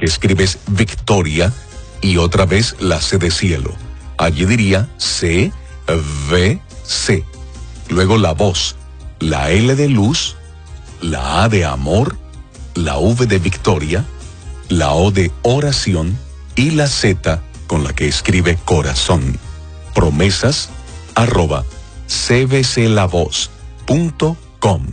escribes Victoria y otra vez la C de cielo. Allí diría C, V, C. Luego la voz, la L de luz, la A de amor, la V de Victoria, la O de oración y la Z con la que escribe corazón. Promesas @cbclavoz.com.